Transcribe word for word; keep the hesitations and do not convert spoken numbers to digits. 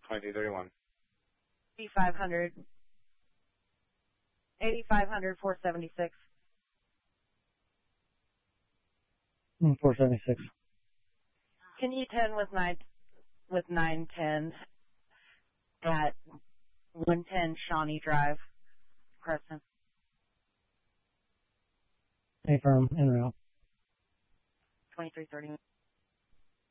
twenty-two thirty-one. eighty-five hundred. eighty-five hundred, four seventy-six. Mm, four seventy-six. Can you ten with nine with nine ten at one ten Shawnee Drive, Crescent? A firm, en route. twenty-three thirty.